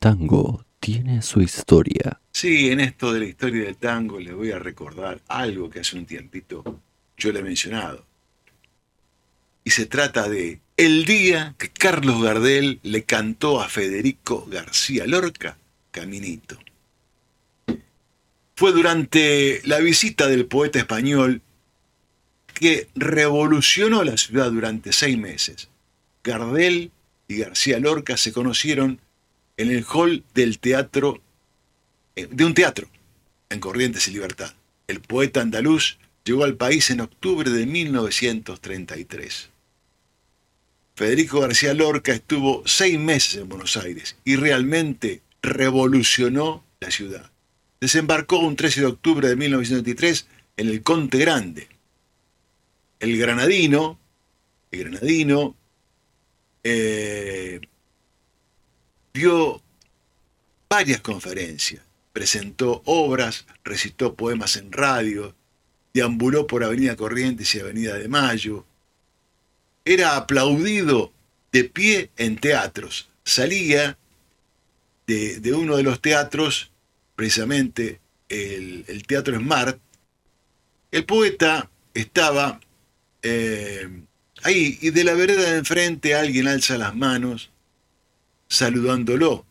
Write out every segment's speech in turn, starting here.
tango tiene su historia. Sí, en esto de la historia del tango les voy a recordar algo que hace un tiempito yo le he mencionado. Y se trata de el día que Carlos Gardel le cantó a Federico García Lorca Caminito. Fue durante la visita del poeta español que revolucionó la ciudad durante 6 meses. Gardel y García Lorca se conocieron en el hall del teatro, de un teatro en Corrientes y Libertad. El poeta andaluz llegó al país en octubre de 1933. Federico García Lorca estuvo 6 meses en Buenos Aires y realmente revolucionó la ciudad. Desembarcó un 13 de octubre de 1923 en el Conte Grande. El granadino dio varias conferencias, presentó obras, recitó poemas en radio, deambuló por Avenida Corrientes y Avenida de Mayo. Era aplaudido de pie en teatros. Salía de uno de los teatros, precisamente el Teatro Smart. El poeta estaba ahí y de la vereda de enfrente alguien alza las manos saludándolo.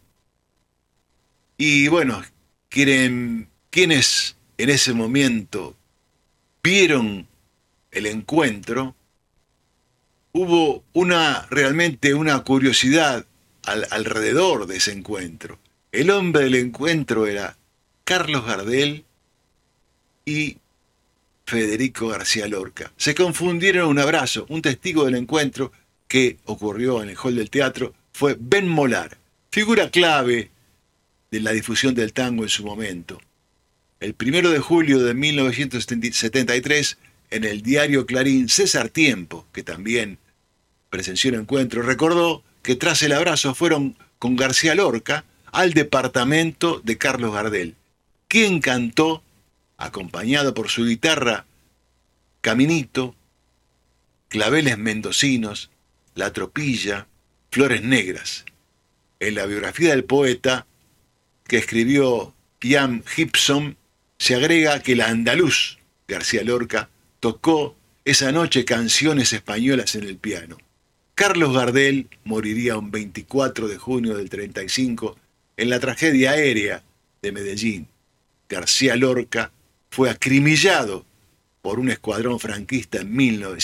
Y bueno, quienes en ese momento vieron el encuentro, hubo realmente una curiosidad alrededor de ese encuentro. El hombre del encuentro era Carlos Gardel y Federico García Lorca. Se confundieron en un abrazo. Un testigo del encuentro que ocurrió en el hall del teatro fue Ben Molar, figura clave de la difusión del tango en su momento. El 1 de julio de 1973, en el diario Clarín, César Tiempo, que también presenció el encuentro, recordó que tras el abrazo fueron con García Lorca al departamento de Carlos Gardel, quien cantó, acompañado por su guitarra, Caminito, Claveles Mendocinos, La Tropilla, Flores Negras. En la biografía del poeta, que escribió Ian Gibson, se agrega que la andaluz García Lorca tocó esa noche canciones españolas en el piano. Carlos Gardel moriría un 24 de junio del 35 en la tragedia aérea de Medellín. García Lorca fue acribillado por un escuadrón franquista en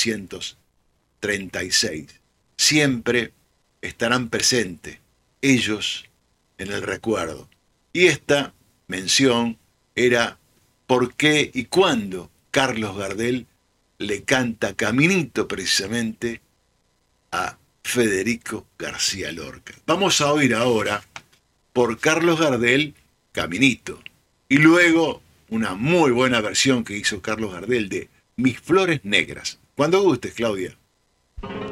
1936. Siempre estarán presentes ellos en el recuerdo. Y esta mención era por qué y cuándo Carlos Gardel le canta Caminito precisamente a Federico García Lorca. Vamos a oír ahora por Carlos Gardel Caminito y luego una muy buena versión que hizo Carlos Gardel de Mis Flores Negras. Cuando gustes, Claudia.